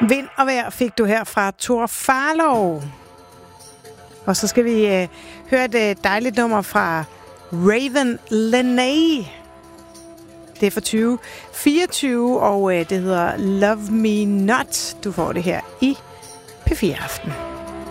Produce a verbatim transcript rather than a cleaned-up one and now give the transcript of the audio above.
Vind og vejr fik du her fra Tor Farlov. Og så skal vi øh, høre et dejligt nummer fra Raven Lenae. Det er fra tyve fireogtyve, og øh, det hedder Love Me Not. Du får det her i P fire Aften.